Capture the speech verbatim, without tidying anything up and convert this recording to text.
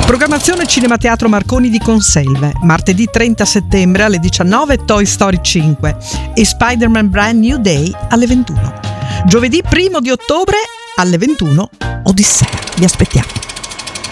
Programmazione Cinema Teatro Marconi di Conselve. Martedì trenta settembre alle diciannove Toy Story cinque e Spider-Man Brand New Day alle ventuno. Giovedì primo di ottobre alle ventuno Odissea. Vi aspettiamo.